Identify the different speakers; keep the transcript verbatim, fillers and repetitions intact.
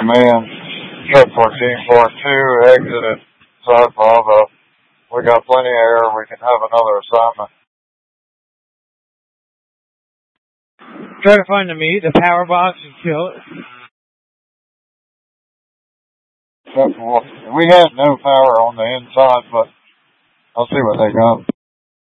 Speaker 1: Command, Truck fourteen forty-two, exit at Side Bravo. We got plenty of air. We can have another assignment.
Speaker 2: Try to find the meat, the power box, and kill it.
Speaker 1: We had no power on the inside, but I'll see what they got.